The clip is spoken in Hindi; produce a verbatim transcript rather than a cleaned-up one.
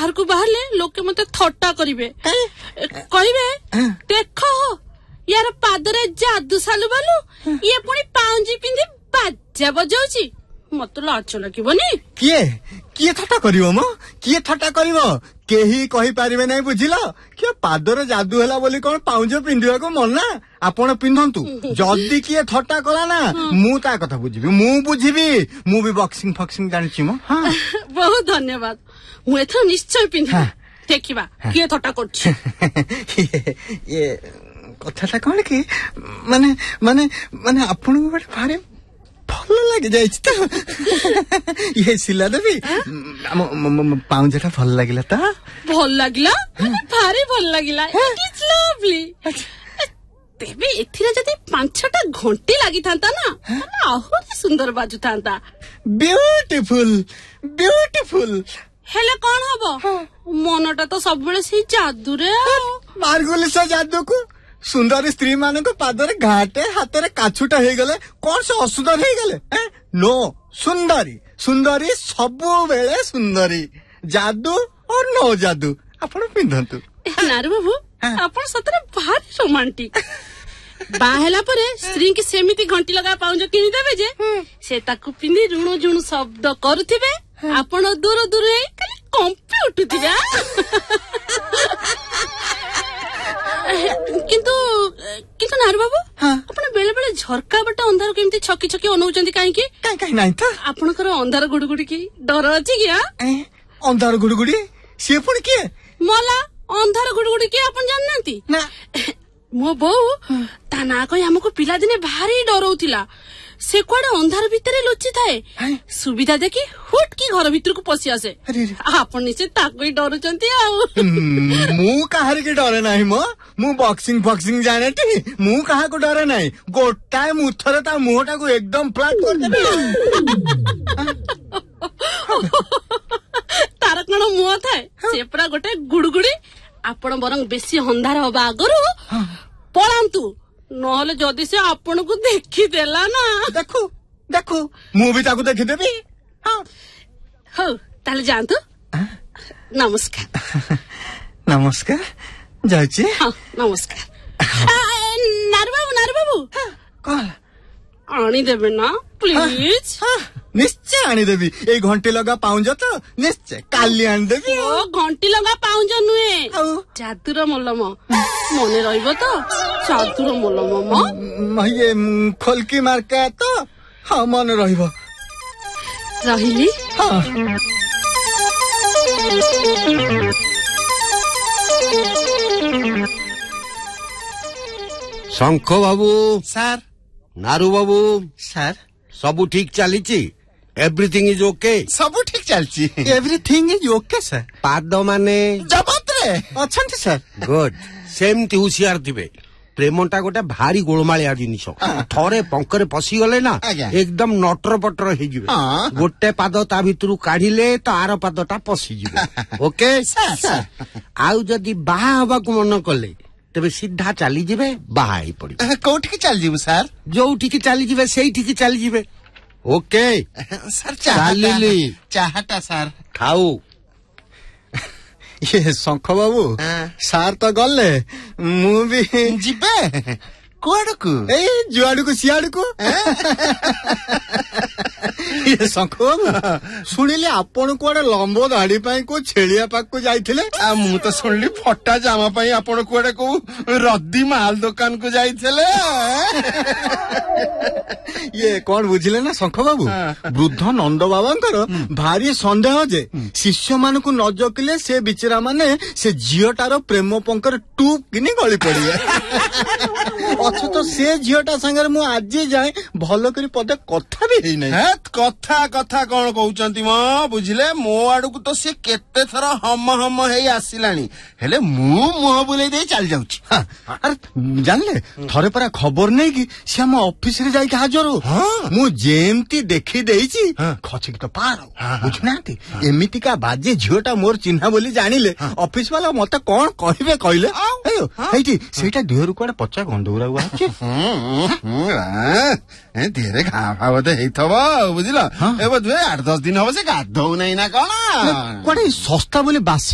बाहर को बाहरले लोके मते थट्टा करिवे कहिवे देखो यार पादरे जादू सालु बालु ये पुणी पाउंजी पिंदी बाजा बजाउची मत लाज लागबनी किए किए थट्टा करिवो म किए थट्टा करिवो केही कहि पारिबे नै बुझिलो कि पादरे जादू हैला बोली कोन पाउंज पिंदिवा को मना आपण पिंधंतु जदी किए थट्टा कला ना मु ता कथा बुझिबी मु बुझिबी मु भी बॉक्सिंग फॉक्सिंग जानछि म हां बहुत धन्यवाद मु एथो निश्चय पिंधि देखिबा किए थट्टा करछि ये कथाटा कोन कि माने माने माने आपण को भारे भल लगे जाई त ये सिला देबी पाउंजटा भल लागिला त भल लागिला भारी भल लागिला इट इज लवली तेबे एथिरा जदी पांच छटा घंटी लागि थांता ना आहुरी सुंदर बाजू थांता ब्यूटीफुल ब्यूटीफुल हेले कोन हबो मनटा तो सब बेले से जादू रे मारगुली से जादू को सुंदर स्त्री मान को पादरे घाटे हाथ काछुटा हो गले कौन से असुंदर हो गले नो सुंदरी सुंदरी सबु बेले सुंदरी जादू और नो जादू आपण पिंधंतु नारू बाबू आपण सतरे भारी रोमांटिक बाहेला परे स्त्री की सेमिति घंटी लगा पाउंज किनि देबे जे से ताकू पिंदी रुणु जुणु शब्द करूथिबे आपण दूर दूर खाली कंपी उठुथिबे किंतु किंतु नारू बाबू आपण बेले बेले झरका बटा अंधार केमती छकी छकी अनौचंती काहे की काहे काहे नाही त आपणकर अंधार गुडगुडी की डर अछि कि अंधार गुडगुडी से पुण के मला अंधार गुडगुडी की आपण जाननांती ना मो बहु ता ना कहि हमको पिला दिने भारी डरौतिला से कोडे अंधार भितरे लुचि थाए सुविधा देखि हुट की घर भीतर को पसी आसे आपण निसे ताकई डरुचंती आ मु काहर के डरे नाही म मु बॉक्सिंग बॉक्सिंग जानेती मु काहा को डरे नाही गोटाय मुथरे ता मुहटा को एकदम फ्लैट कर देबे तार कोन मुह थाए से पूरा गोटे गुडगुडी आपण बरंग बेसी अंधार होबा आगरु पळांतु नहले जदि से आपण को देखि देला ना देखो देखो मु भी ताको देखि देबी हां हो ताले जानतु नमस्कार नमस्कार जाउची हां नमस्कार नारू बाबू नारू बाबू कॉल आनी देबे ना प्लीज निश्चय आनी देबी ए घंटी लगा पाउंज तो निश्चय काली आनी देबी ओ घंटी लगा पाउंज नुए जादूर मलम मने रहइबो तो जादूर मलम म ये खोलकी मार्का तो हां मन रहइबो रहिली हां शंख बाबू सर नारू बाबू सर सबु ठीक चलीची एवरीथिंग इज ओके सबु ठीक चलची एवरीथिंग इज ओके सर पाद माने जबत रे अछंती सर गुड सेमती हुशियार थिबे प्रेमटा गोटे भारी गोलमालिया जिनिस थरे पंकरे पसी गले ना एकदम नटर पटर हे जिवे गोटे पाद ता भितरु काढिले तो आर पादटा पसी जिवे ओके आउ जदी बाहा हबा को मन कले तबे सीधा चली जिवे बाहा ही पड़ी कोठी के चल जिवे सर जोठी के चली जिवे सेठी के चली जिवे ओके सर चाहता चाहता सर खाऊ ये शंख बाबू सार तो गले मु भी जिबे कुआड़ को ए जुआड़ को सियाड़ को ये शंख बाबू सुनिले आपण कुआड़े लंबो दाढ़ी पाई को छेलिया पाक को जाइथिले आ मु तो सुनली फटा जामा पाई आपण कुआड़े को रद्दी माल दुकान को जाइथिले ये कौन बुझिले ना शंख बाबू वृद्ध नंद बाबांकर भारी संदेह जे शिष्य मान को न जकिले से बिचरा माने से झियोटार प्रेम पंकर टू किनी गली पड़िए अच्छा तो से झियोटा संगे मु आज जाए भलो करी पदे कथा भी हेई नै कथा कथा कौन कहउचंती म बुझिले मो आडू को तो से केते थर हम हम हेई आसिलानी हेले मु मुह बुले दे चल जाउची अरे जानले थरे परा खबर नै कि से हम ऑफिस रे जाई के हाजर मु जेमती देखि देइची खचिक तो पार बुझनाती एमिति का बाजे झियोटा मोर चिन्हा बोली जानिले ऑफिस वाला मते कोन कहिबे कइले हेयो हेटी सेटा देहरु कोडे पचा गंडौरा हुआ छै ए तेरे घा भावते हेइथबो बुझिलो ए बदुए आठ दस दिन हबो से गाधौ नै ना कोन कोडे सस्ता बोली बासी